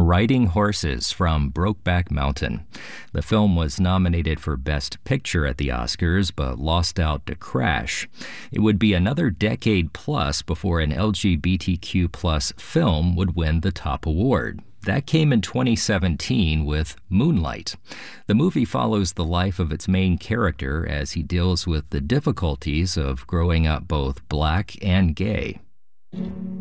Riding Horses from Brokeback Mountain. The film was nominated for Best Picture at the Oscars, but lost out to Crash. It would be another decade plus before an LGBTQ plus film would win the top award. That came in 2017 with Moonlight. The movie follows the life of its main character as he deals with the difficulties of growing up both black and gay.